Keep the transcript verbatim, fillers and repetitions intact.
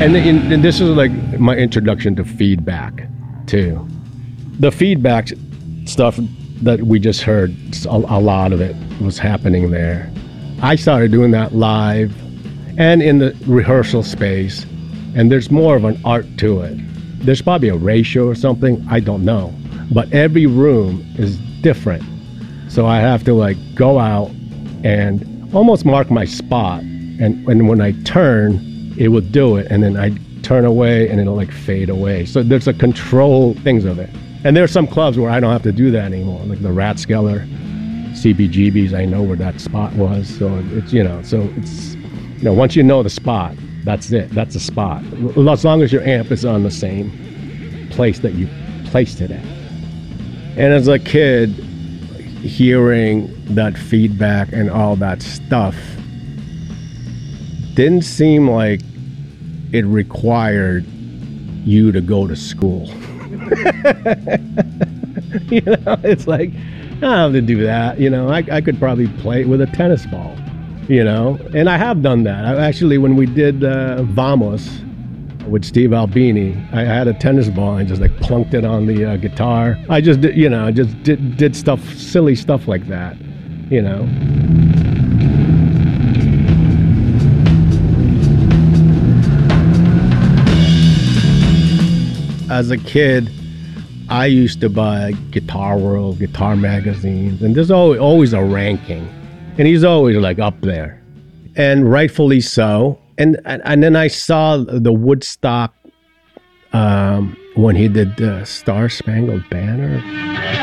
And, and, and this is like my introduction to feedback, too. The feedback stuff that we just heard, a, a lot of it was happening there. I started doing that live and in the rehearsal space, and there's more of an art to it. There's probably a ratio or something, I don't know. But every room is different. So I have to like go out and almost mark my spot. And, and when I turn, it will do it. And then I turn away and it'll like fade away. So there's a control things of it. And there are some clubs where I don't have to do that anymore. Like the Rathskeller, C B G B's, I know where that spot was. So it's, you know, so it's, you know, once you know the spot, that's it. That's the spot. As long as your amp is on the same place that you placed it at. And as a kid, hearing that feedback and all that stuff didn't seem like it required you to go to school. You know, it's like, I don't have to do that. You know, I, I could probably play it with a tennis ball, you know, and I have done that. I actually, when we did uh, Vamos with Steve Albini, I had a tennis ball and just like plunked it on the uh, guitar. I just did, you know, just did, did stuff, silly stuff like that, you know. As a kid, I used to buy Guitar World, guitar magazines, and there's always, always a ranking. And he's always like up there. And rightfully so. And and then I saw the Woodstock um, when he did uh, Star Spangled Banner.